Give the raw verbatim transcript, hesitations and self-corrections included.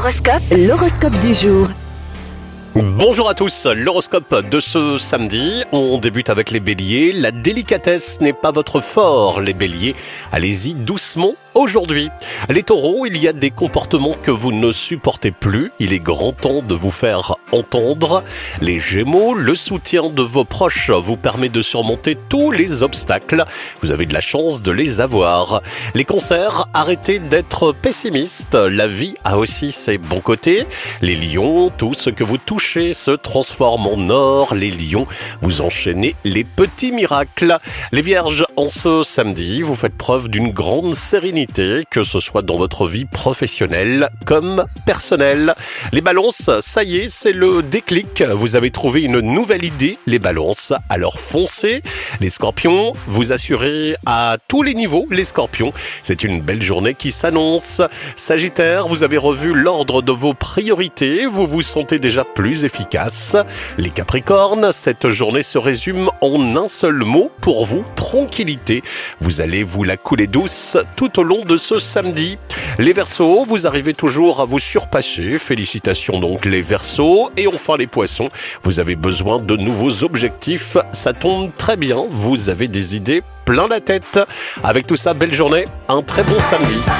L'horoscope. L'horoscope du jour. Bonjour à tous, l'horoscope de ce samedi, on débute avec les béliers. La délicatesse n'est pas votre fort, les béliers, allez-y doucement aujourd'hui. Les taureaux, il y a des comportements que vous ne supportez plus, il est grand temps de vous faire entendre. Les gémeaux, le soutien de vos proches vous permet de surmonter tous les obstacles, vous avez de la chance de les avoir. Les cancers, arrêtez d'être pessimistes, la vie a aussi ses bons côtés. Les lions, tout ce que vous touchez se transforme en or, les lions, vous enchaînez les petits miracles. Les vierges, en ce samedi, vous faites preuve d'une grande sérénité, que ce soit dans votre vie professionnelle comme personnelle. Les balances, ça y est, c'est le déclic, vous avez trouvé une nouvelle idée, les balances, alors foncez. Les scorpions, vous assurez à tous les niveaux, les scorpions, c'est une belle journée qui s'annonce. Sagittaire, vous avez revu l'ordre de vos priorités, vous vous sentez déjà plus efficace. Les capricornes, cette journée se résume en un seul mot pour vous, tranquillité. Vous allez vous la couler douce tout au long de ce samedi. Les Verseaux, vous arrivez toujours à vous surpasser, félicitations donc les Verseaux. Et enfin les Poissons, vous avez besoin de nouveaux objectifs, ça tombe très bien, vous avez des idées plein la tête. Avec tout ça, belle journée, un très bon samedi.